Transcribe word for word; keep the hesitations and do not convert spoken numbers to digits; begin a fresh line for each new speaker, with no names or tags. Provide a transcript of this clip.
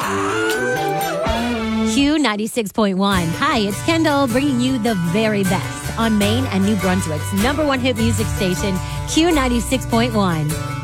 Q ninety-six point one. Hi, it's Kendall bringing you the very best on Maine and New Brunswick's number one hit music station, Q ninety-six point one.